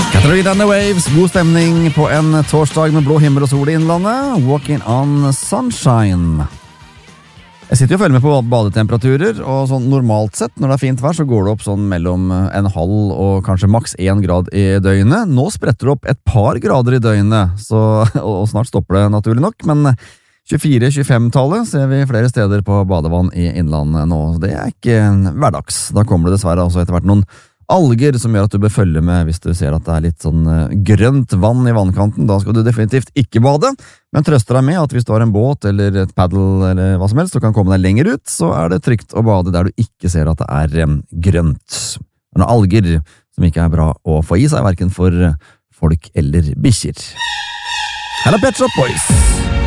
Katarina and the Waves, god stemning på en torsdag med blå himmel og sol I innlandet. Walking on sunshine. Jeg sitter jo og følger med på badetemperaturer, og sånn normalt sett, når det fint vær, så går det opp sånn mellom 1,5 og kanskje maks 1 grad I døgnet. Nå spretter det opp et par grader I døgnet, og snart stopper det naturlig nok, men 24-25-tallet ser vi flere steder på badevann I innlandet nå. Det ikke hverdags. Da kommer det dessverre også etter hvert noen alger som gjør at du bør følge med hvis du ser at det litt sånn grønt vann I vannkanten. Da skal du definitivt ikke bade, men trøster deg med at hvis du har en båt eller et paddle eller hva som helst, så kan komme deg lenger ut, så det trygt å bade der du ikke ser at det grønt. Det noen alger som ikke bra å få I seg, hverken for folk eller bikkjer. Her Pet Shop Boys!